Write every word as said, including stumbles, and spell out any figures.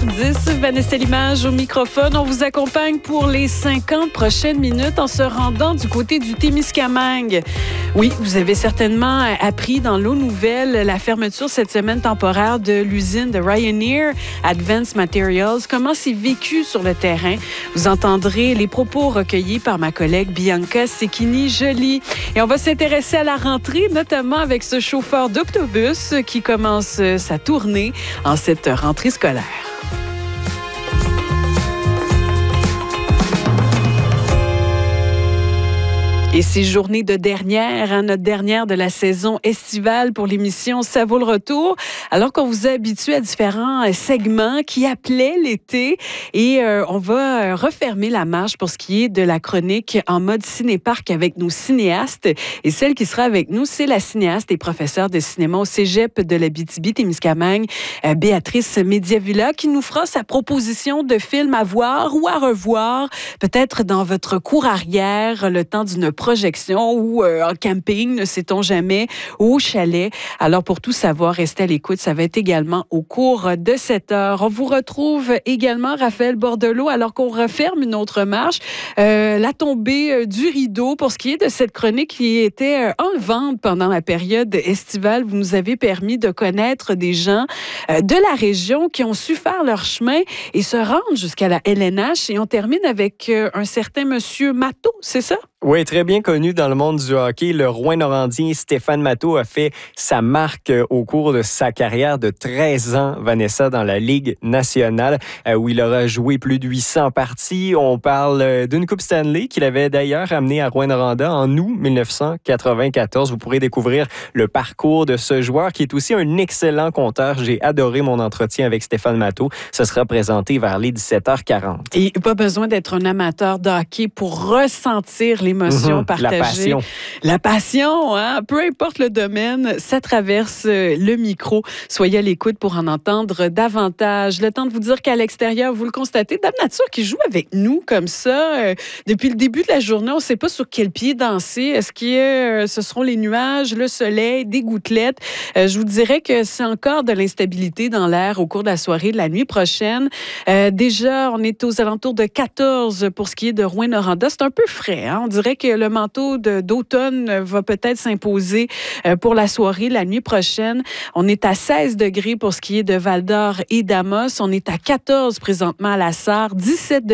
dix, Vanessa Limage au microphone. On vous accompagne pour les cinquante prochaines minutes en se rendant du côté du Témiscamingue. Oui, vous avez certainement appris dans l'eau nouvelle la fermeture cette semaine temporaire de l'usine de Ryanair Advanced Materials. Comment c'est vécu sur le terrain? Vous entendrez les propos recueillis par ma collègue Bianca Cecchini-Joly. Et on va s'intéresser à la rentrée, notamment avec ce chauffeur d'autobus qui commence sa tournée en cette rentrée scolaire. Et ces journées de dernière, hein, notre dernière de la saison estivale pour l'émission Ça vaut le retour, alors qu'on vous a habitué à différents euh, segments qui appelaient l'été. Et euh, on va euh, refermer la marche pour ce qui est de la chronique en mode ciné-parc avec nos cinéastes. Et celle qui sera avec nous, c'est la cinéaste et professeure de cinéma au Cégep de l'Abitibi-Témiscamingue, euh, Béatrice Mediavilla, qui nous fera sa proposition de film à voir ou à revoir, peut-être dans votre cour arrière, le temps d'une projection ou euh, en camping, ne sait-on jamais, ou au chalet. Alors, pour tout savoir, restez à l'écoute. Ça va être également au cours de cette heure. On vous retrouve également, Raphaël Bordelot, alors qu'on referme une autre marche, euh, la tombée euh, du rideau pour ce qui est de cette chronique qui était euh, enlevante pendant la période estivale. Vous nous avez permis de connaître des gens euh, de la région qui ont su faire leur chemin et se rendre jusqu'à la L N H. Et on termine avec euh, un certain monsieur Matteau, c'est ça? Oui, très bien connu dans le monde du hockey, le Rouyn-Norandien Stéphane Matteau a fait sa marque au cours de sa carrière de treize ans, Vanessa, dans la Ligue nationale, où il aura joué plus de huit cents parties. On parle d'une Coupe Stanley qu'il avait d'ailleurs amenée à Rouyn-Noranda en août dix-neuf cent quatre-vingt-quatorze. Vous pourrez découvrir le parcours de ce joueur qui est aussi un excellent conteur. J'ai adoré mon entretien avec Stéphane Matteau. Ce sera présenté vers les dix-sept heures quarante. Et pas besoin d'être un amateur de hockey pour ressentir les émotion mmh, partagée. La passion. La passion, hein? Peu importe le domaine, ça traverse le micro. Soyez à l'écoute pour en entendre davantage. Le temps de vous dire qu'à l'extérieur, vous le constatez, Dame Nature qui joue avec nous comme ça. Euh, depuis le début de la journée, on ne sait pas sur quel pied danser. Est-ce que euh, ce seront les nuages, le soleil, des gouttelettes? Euh, je vous dirais que c'est encore de l'instabilité dans l'air au cours de la soirée de la nuit prochaine. Euh, déjà, on est aux alentours de quatorze pour ce qui est de Rouyn-Noranda. C'est un peu frais, hein? On dirait que le manteau de, d'automne va peut-être s'imposer euh, pour la soirée, la nuit prochaine. On est à seize degrés pour ce qui est de Val-d'Or et d'Amos. On est à quatorze présentement à La Sarre, dix-sept degrés